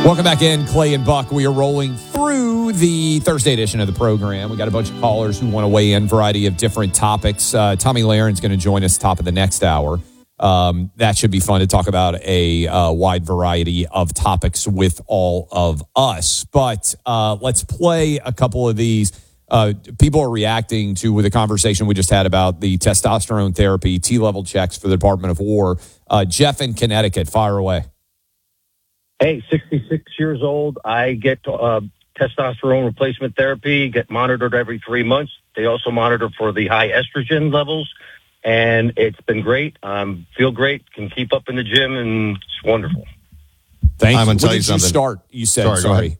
Welcome back in, Clay and Buck. We are rolling through the Thursday edition of the program. We got a bunch of callers who want to weigh in, variety of different topics. Tommy Laren's going to join us top of the next hour. That should be fun to talk about a wide variety of topics with all of us. But let's play a couple of these. People are reacting to the conversation we just had about the testosterone therapy, T-level checks for the Department of War. Jeff in Connecticut, fire away. Hey, 66 years old. I get testosterone replacement therapy, get monitored every 3 months. They also monitor for the high estrogen levels, and it's been great. Feel great, can keep up in the gym, and it's wonderful. Thank you. When did you start? You said, sorry.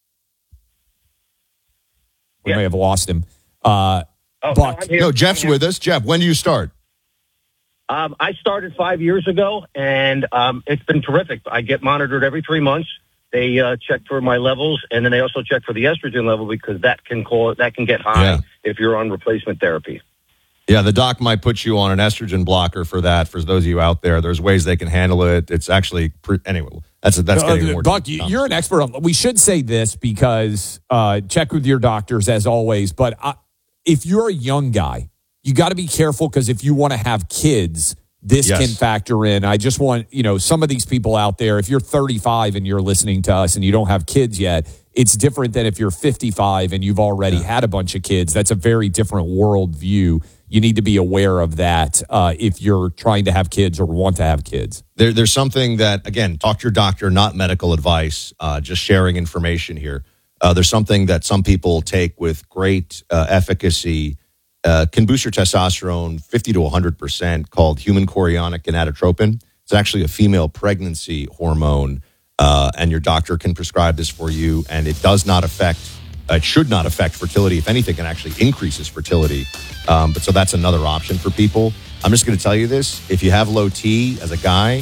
We may have lost him. Buck. No, Jeff's with us. Jeff, when do you start? I started 5 years ago, and it's been terrific. I get monitored every 3 months. They check for my levels, and then they also check for the estrogen level because that can get high if you're on replacement therapy. Yeah, the doc might put you on an estrogen blocker for that. For those of you out there, there's ways they can handle it. It's actually anyway. That's getting more. Buck, you're an expert on. We should say this because check with your doctors as always. But if you're a young guy, you got to be careful because if you want to have kids, this can factor in. I just want, some of these people out there, if you're 35 and you're listening to us and you don't have kids yet, it's different than if you're 55 and you've already had a bunch of kids. That's a very different worldview. You need to be aware of that if you're trying to have kids or want to have kids. There's something that, again, talk to your doctor, not medical advice, just sharing information here. There's something that some people take with great efficacy, can boost your testosterone 50 to 100%, called human chorionic gonadotropin. It's actually a female pregnancy hormone, and your doctor can prescribe this for you, and it does not affect, it should not affect fertility. If anything, it actually increases fertility. But so that's another option for people. I'm just going to tell you this. If you have low T as a guy,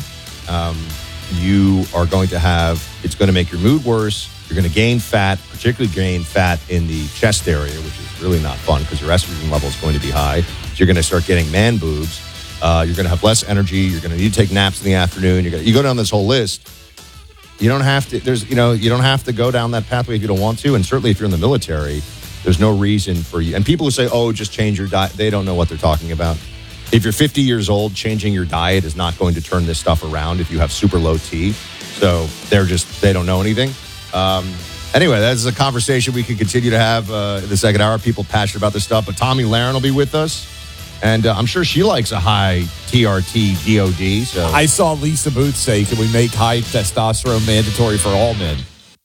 you are going to have, it's going to make your mood worse. You're going to gain fat, particularly gain fat in the chest area, which is really not fun because your estrogen level is going to be high. So you're going to start getting man boobs. You're going to have less energy. You're going to need to take naps in the afternoon. You go down this whole list. You don't have to. You don't have to go down that pathway if you don't want to. And certainly, if you're in the military, there's no reason for you. And people who say, "Oh, just change your diet," they don't know what they're talking about. If you're 50 years old, changing your diet is not going to turn this stuff around. If you have super low T, so they don't know anything. Anyway, that's a conversation we can continue to have in the second hour. People passionate about this stuff. But Tommy Laren will be with us. And I'm sure she likes a high TRT DOD. So I saw Lisa Booth say, can we make high testosterone mandatory for all men?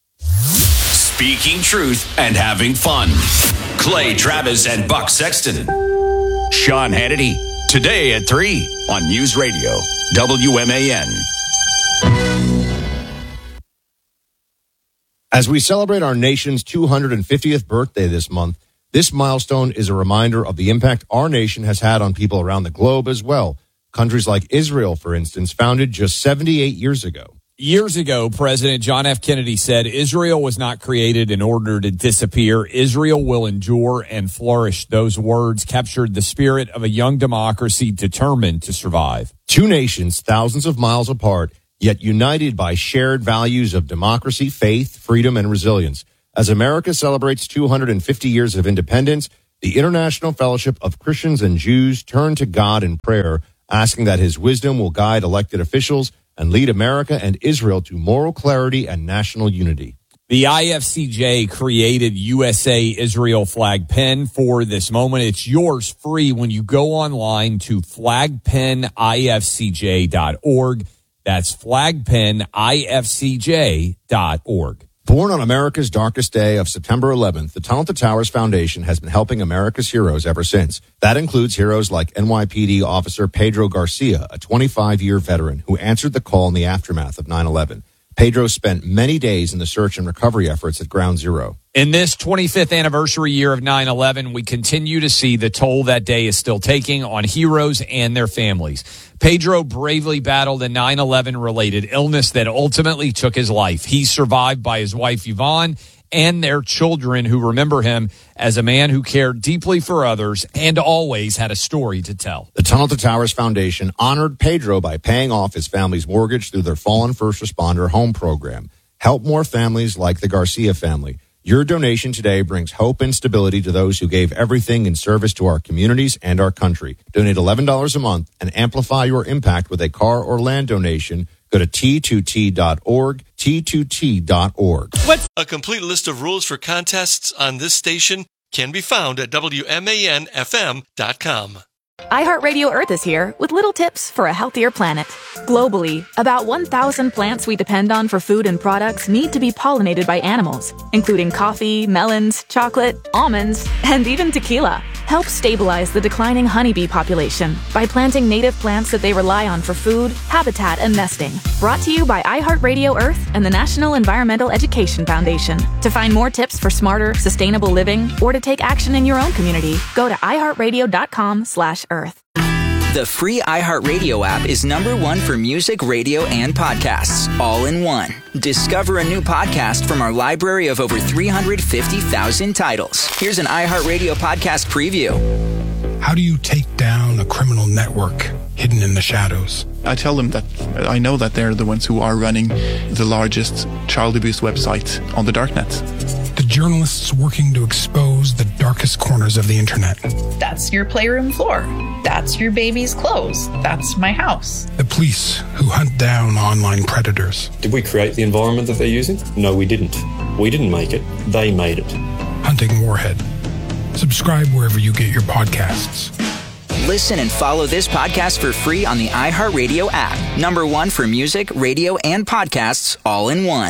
Speaking truth and having fun. Clay Travis and Buck Sexton. Sean Hannity. Today at 3 on News Radio, WMAN. As we celebrate our nation's 250th birthday this month, this milestone is a reminder of the impact our nation has had on people around the globe as well. Countries like Israel, for instance, founded just 78 years ago. Years ago, President John F. Kennedy said, Israel was not created in order to disappear. Israel will endure and flourish. Those words captured the spirit of a young democracy determined to survive. Two nations, thousands of miles apart, yet united by shared values of democracy, faith, freedom, and resilience. As America celebrates 250 years of independence, the International Fellowship of Christians and Jews turn to God in prayer, asking that his wisdom will guide elected officials and lead America and Israel to moral clarity and national unity. The IFCJ created USA Israel flag pin for this moment. It's yours free when you go online to flagpinifcj.org. That's flagpinifcj.org. Born on America's darkest day of September 11th, the Tunnel to Towers Foundation has been helping America's heroes ever since. That includes heroes like NYPD officer Pedro Garcia, a 25-year veteran who answered the call in the aftermath of 9/11. Pedro spent many days in the search and recovery efforts at Ground Zero. In this 25th anniversary year of 9/11, we continue to see the toll that day is still taking on heroes and their families. Pedro bravely battled a 9/11 related illness that ultimately took his life. He's survived by his wife, Yvonne, and their children who remember him as a man who cared deeply for others and always had a story to tell. The Tunnel to Towers Foundation honored Pedro by paying off his family's mortgage through their Fallen First Responder Home Program. Help more families like the Garcia family. Your donation today brings hope and stability to those who gave everything in service to our communities and our country. Donate $11 a month and amplify your impact with a car or land donation. Go to T2T.org, T2T.org. A complete list of rules for contests on this station can be found at WMANFM.com. iHeartRadio Earth is here with little tips for a healthier planet. Globally, about 1,000 plants we depend on for food and products need to be pollinated by animals, including coffee, melons, chocolate, almonds, and even tequila. Help stabilize the declining honeybee population by planting native plants that they rely on for food, habitat, and nesting. Brought to you by iHeartRadio Earth and the National Environmental Education Foundation. To find more tips for smarter, sustainable living or to take action in your own community, go to iHeartRadio.com/Earth. The free iHeartRadio app is #1 for music, radio, and podcasts, all in one. Discover a new podcast from our library of over 350,000 titles. Here's an iHeartRadio podcast preview. How do you take down a criminal network hidden in the shadows? I tell them that I know that they're the ones who are running the largest child abuse website on the darknet. The journalists working to expose the darkest corners of the internet. That's your playroom floor. That's your baby's clothes. That's my house. The police who hunt down online predators. Did we create the environment that they're using? No, we didn't. We didn't make it. They made it. Hunting Warhead. Subscribe wherever you get your podcasts. Listen and follow this podcast for free on the iHeartRadio app. #1 for music, radio, and podcasts, all in one.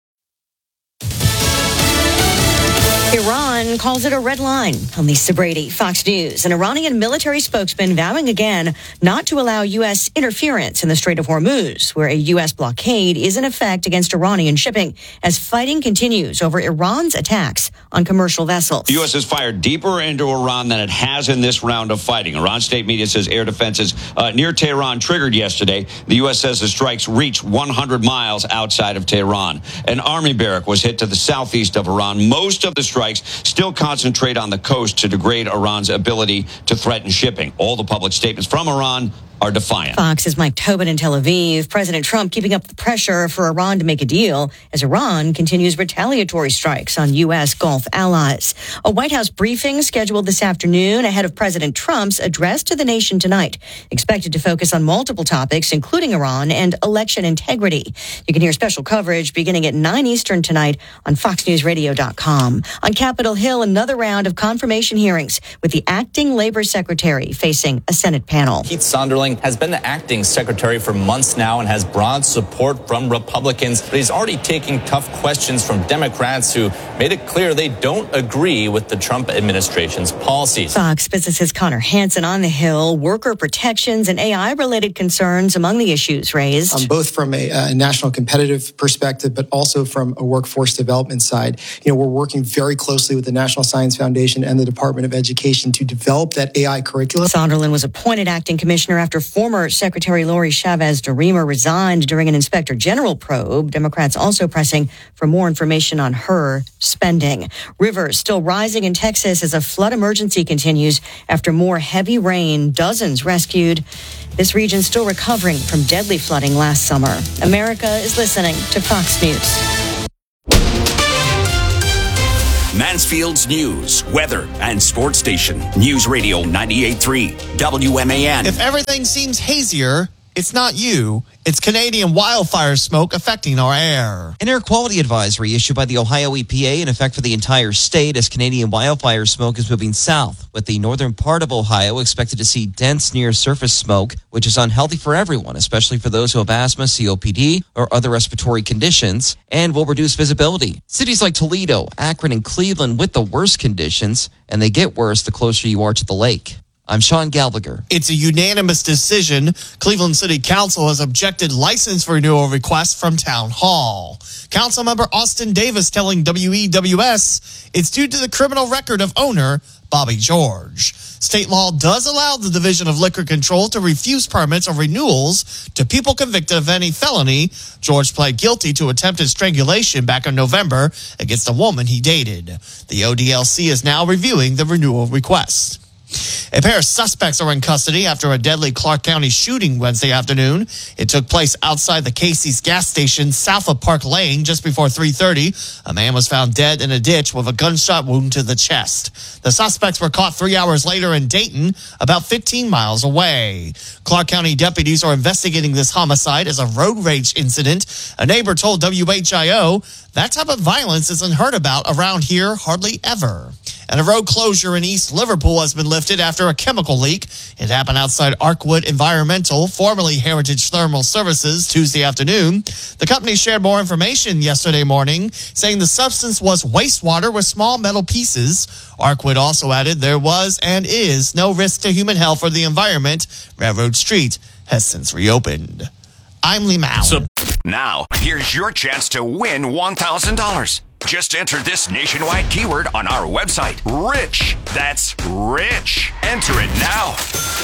Iran calls it a red line. I'm Lisa Brady, Fox News. An Iranian military spokesman vowing again not to allow U.S. interference in the Strait of Hormuz, where a U.S. blockade is in effect against Iranian shipping as fighting continues over Iran's attacks on commercial vessels. The U.S. has fired deeper into Iran than it has in this round of fighting. Iran state media says air defenses near Tehran triggered yesterday. The U.S. says the strikes reached 100 miles outside of Tehran. An army barrack was hit to the southeast of Iran. Most of the strikes still concentrate on the coast to degrade Iran's ability to threaten shipping. All the public statements from Iran are defiant. Fox's Mike Tobin in Tel Aviv. President Trump keeping up the pressure for Iran to make a deal as Iran continues retaliatory strikes on U.S. Gulf allies. A White House briefing scheduled this afternoon ahead of President Trump's address to the nation tonight, expected to focus on multiple topics, including Iran and election integrity. You can hear special coverage beginning at 9 Eastern tonight on FoxNewsRadio.com. On Capitol Hill, another round of confirmation hearings with the acting labor secretary facing a Senate panel. Keith Sonderling has been the acting secretary for months now and has broad support from Republicans, but he's already taking tough questions from Democrats who made it clear they don't agree with the Trump administration's policies. Fox Business's Connor Hansen on the Hill, worker protections and AI-related concerns among the issues raised. Both from a national competitive perspective, but also from a workforce development side. We're working very closely with the National Science Foundation and the Department of Education to develop that AI curriculum. Sonderland was appointed acting commissioner after former Secretary Lori Chavez-DeRemer resigned during an inspector general probe. Democrats also pressing for more information on her spending. Rivers still rising in Texas as a flood emergency continues after more heavy rain. Dozens rescued. This region still recovering from deadly flooding last summer. America is listening to Fox News. Mansfield's news, weather, and sports station. News Radio 98.3 WMAN. If everything seems hazier, it's not you. It's Canadian wildfire smoke affecting our air. An air quality advisory issued by the Ohio EPA in effect for the entire state as Canadian wildfire smoke is moving south, with the northern part of Ohio expected to see dense near-surface smoke, which is unhealthy for everyone, especially for those who have asthma, COPD, or other respiratory conditions, and will reduce visibility. Cities like Toledo, Akron, and Cleveland with the worst conditions, and they get worse the closer you are to the lake. I'm Sean Gallagher. It's a unanimous decision. Cleveland City Council has objected license renewal requests from Town Hall. Councilmember Austin Davis telling WEWS it's due to the criminal record of owner Bobby George. State law does allow the Division of Liquor Control to refuse permits or renewals to people convicted of any felony. George pled guilty to attempted strangulation back in November against a woman he dated. The ODLC is now reviewing the renewal request. A pair of suspects are in custody after a deadly Clark County shooting Wednesday afternoon. It took place outside the Casey's gas station south of Park Lane just before 3:30. A man was found dead in a ditch with a gunshot wound to the chest. The suspects were caught 3 hours later in Dayton, about 15 miles away. Clark County deputies are investigating this homicide as a road rage incident. A neighbor told WHIO that type of violence isn't heard about around here hardly ever. And a road closure in East Liverpool has been lifted after a chemical leak. It happened outside Arkwood Environmental, formerly Heritage Thermal Services, Tuesday afternoon. The company shared more information yesterday morning, saying the substance was wastewater with small metal pieces. Arkwood also added there was and is no risk to human health or the environment. Railroad Street has since reopened. I'm Lee Mao. Now, here's your chance to win $1,000. Just enter this nationwide keyword on our website, RICH. That's RICH. Enter it now.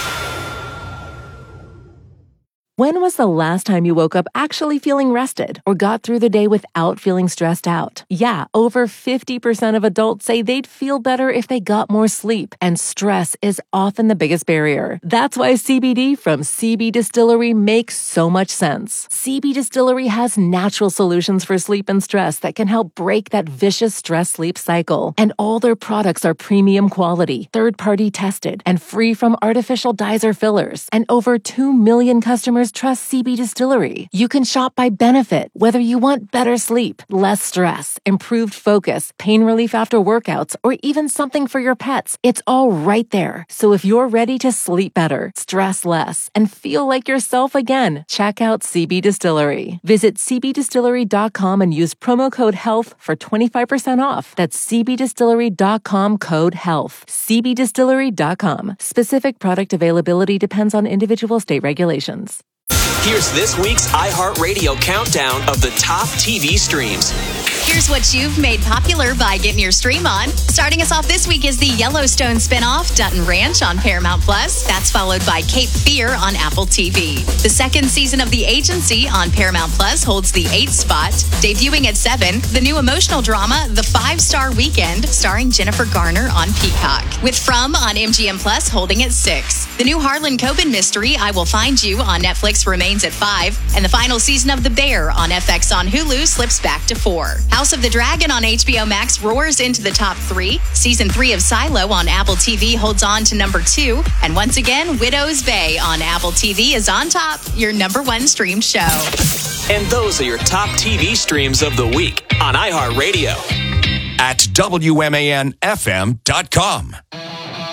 When was the last time you woke up actually feeling rested or got through the day without feeling stressed out? Yeah, over 50% of adults say they'd feel better if they got more sleep, and stress is often the biggest barrier. That's why CBD from CB Distillery makes so much sense. CB Distillery has natural solutions for sleep and stress that can help break that vicious stress-sleep cycle. And all their products are premium quality, third-party tested, and free from artificial dyes or fillers. And over 2 million customers trust CB Distillery. You can shop by benefit, whether you want better sleep, less stress, improved focus, pain relief after workouts, or even something for your pets. It's all right there. So if you're ready to sleep better, stress less, and feel like yourself again, check out CB Distillery. Visit cbdistillery.com and use promo code HEALTH for 25% off. That's cbdistillery.com code HEALTH. cbdistillery.com. Specific product availability depends on individual state regulations. Here's this week's iHeartRadio countdown of the top TV streams. Here's what you've made popular by getting your stream on. Starting us off this week is the Yellowstone spinoff, Dutton Ranch on Paramount+. That's followed by Cape Fear on Apple TV. The second season of The Agency on Paramount+ holds the 8th spot. Debuting at 7, the new emotional drama, The 5-Star Weekend, starring Jennifer Garner on Peacock. With From on MGM+ holding at 6. The new Harlan Coben mystery, I Will Find You on Netflix remains at 5. And the final season of The Bear on FX on Hulu slips back to 4. House of the Dragon on HBO Max roars into the top 3. Season 3 of Silo on Apple TV holds on to number 2. And once again, Widow's Bay on Apple TV is on top, your number 1 streamed show. And those are your top TV streams of the week on iHeartRadio. At WMANFM.com.